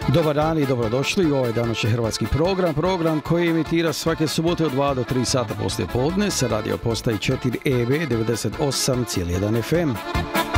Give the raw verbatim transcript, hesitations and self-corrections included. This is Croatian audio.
Dobar dan i dobrodošli u ovaj današnji hrvatski program, program koji emitira svake subote od dva do tri sata poslije podne sa radio postaji četiri E B devedeset osam zarez jedan F M.